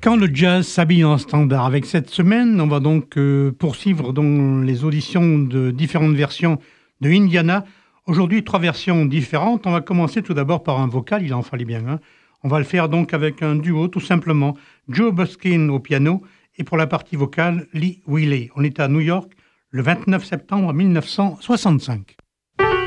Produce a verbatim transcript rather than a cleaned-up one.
Quand le jazz s'habille en standard. Avec cette semaine, on va donc euh, poursuivre dans les auditions de différentes versions de Indiana. Aujourd'hui, trois versions différentes. On va commencer tout d'abord par un vocal, il en fallait bien un. On va le faire donc avec un duo, tout simplement. Joe Buskin au piano et pour la partie vocale, Lee Wiley. On est à New York le vingt-neuf septembre mille neuf cent soixante-cinq.